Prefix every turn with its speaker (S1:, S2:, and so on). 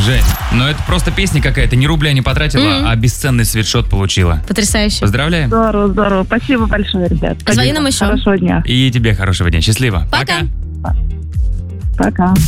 S1: Жень, ну это просто песня какая-то, ни рубля не потратила, а бесценный свитшот получила.
S2: Потрясающий.
S1: Поздравляем.
S3: Здорово. Спасибо большое, ребят.
S2: Звони нам еще.
S3: Хорошего дня.
S1: И тебе хорошего дня. Счастливо.
S2: Пока.
S3: Пока.